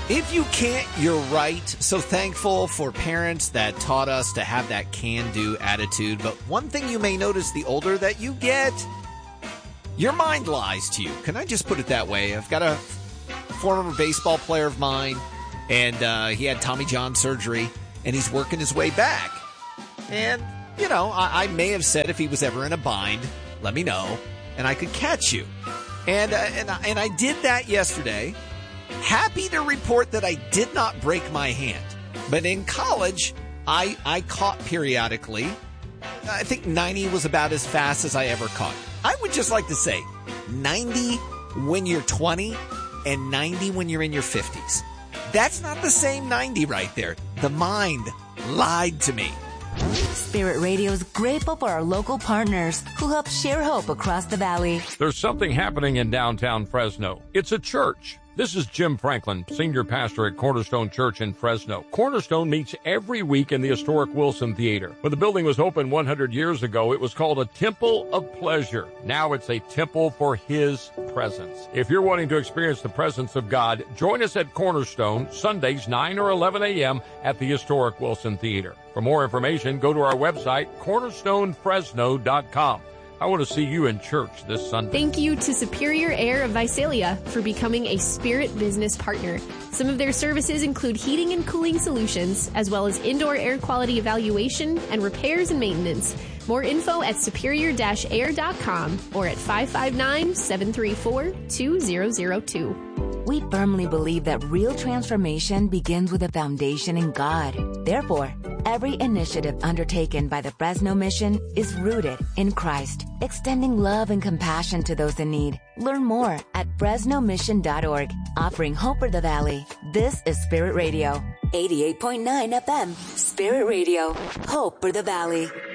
If you can't, you're right. So thankful for parents that taught us to have that can-do attitude. But one thing you may notice the older that you get, your mind lies to you. Can I just put it that way? I've got a former baseball player of mine, and he had Tommy John surgery, and he's working his way back. And, you know, I may have said if he was ever in a bind, let me know, and I could catch you. And I did that yesterday. Happy to report that I did not break my hand. But in college, I caught periodically. I think 90 was about as fast as I ever caught. I would just like to say 90 when you're 20 and 90 when you're in your 50s. That's not the same 90 right there. The mind lied to me. Spirit Radio is grateful for our local partners who help share hope across the valley. There's something happening in downtown Fresno. It's a church. This is Jim Franklin, senior pastor at Cornerstone Church in Fresno. Cornerstone meets every week in the historic Wilson Theater. When the building was opened 100 years ago, it was called a Temple of Pleasure. Now it's a temple for His presence. If you're wanting to experience the presence of God, join us at Cornerstone, Sundays 9 or 11 a.m. at the historic Wilson Theater. For more information, go to our website, cornerstonefresno.com. I want to see you in church this Sunday. Thank you to Superior Air of Visalia for becoming a Spirit business partner. Some of their services include heating and cooling solutions, as well as indoor air quality evaluation and repairs and maintenance. More info at superior-air.com or at 559-734-2002. We firmly believe that real transformation begins with a foundation in God. Therefore, every initiative undertaken by the Fresno Mission is rooted in Christ, extending love and compassion to those in need. Learn more at fresnomission.org, offering hope for the valley. This is Spirit Radio, 88.9 FM, Spirit Radio, hope for the valley.